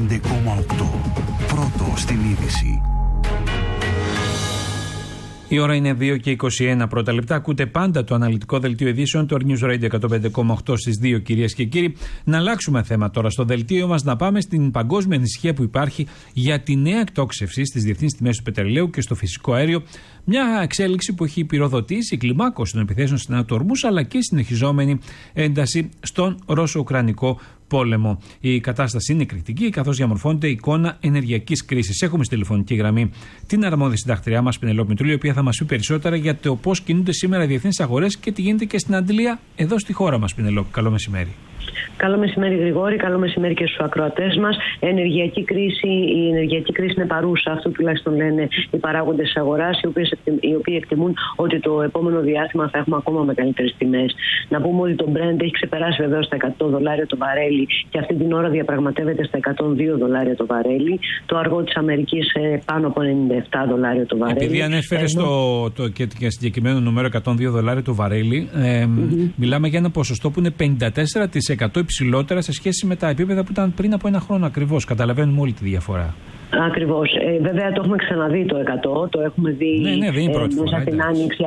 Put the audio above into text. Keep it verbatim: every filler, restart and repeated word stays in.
πέντε κόμμα οκτώ. Πρώτο στην είδηση. Η ώρα είναι δύο και είκοσι ένα πρώτα λεπτά. Ακούτε πάντα το αναλυτικό δελτίο ειδήσεων του News Radio εκατόν πέντε κόμμα οκτώ στις δύο, κυρίες και κύριοι. Να αλλάξουμε θέμα τώρα στο δελτίο μας, να πάμε στην παγκόσμια ανησυχία που υπάρχει για τη νέα εκτόξευση στις διεθνείς τιμές του πετρελαίου και στο φυσικό αέριο. Μια εξέλιξη που έχει πυροδοτήσει η κλιμάκωση των επιθέσεων στην Ανατολή του Ορμούζ, αλλά και η συνεχιζόμενη ένταση στον Ρώσο-Ουκρανικό πόλεμο. Η κατάσταση είναι κριτική, καθώς διαμορφώνεται εικόνα ενεργειακής κρίσης. Έχουμε στη τηλεφωνική γραμμή την αρμόδια συντακτριά μας, Πηνελόπη Μητρούλη, η οποία θα μας πει περισσότερα για το πώς κινούνται σήμερα οι διεθνείς αγορές και τι γίνεται και στην αντλία εδώ στη χώρα μας. Πηνελόπη, καλό μεσημέρι. Καλό μεσημέρι, Γρηγόρη. Καλό μεσημέρι και στους ακροατές μας. Ενεργειακή κρίση, η ενεργειακή κρίση είναι παρούσα. Αυτό τουλάχιστον λένε οι παράγοντες της αγοράς, οι, οι οποίοι εκτιμούν ότι το επόμενο διάστημα θα έχουμε ακόμα μεγαλύτερες τιμές. Να πούμε ότι το Brent έχει ξεπεράσει βεβαίως τα εκατό δολάρια το βαρέλι και αυτή την ώρα διαπραγματεύεται στα εκατόν δύο δολάρια το βαρέλι. Το αργό της Αμερικής πάνω από ενενήντα επτά δολάρια το βαρέλι. Επειδή ανέφερε Ενώ... το, το, και, και συγκεκριμένο νούμερο εκατόν δύο δολάρια το βαρέλι, ε, mm-hmm. μιλάμε για ένα ποσοστό που είναι πενήντα τέσσερα τοις εκατό υψηλότερα σε σχέση με τα επίπεδα που ήταν πριν από ένα χρόνο ακριβώς. Καταλαβαίνουμε όλη τη διαφορά. Ακριβώς. Ε, βέβαια το έχουμε ξαναδεί το εκατό, το έχουμε δει ναι, ναι, δεν είναι πρώτη ε, φορά, μέσα στην Άνοιξη,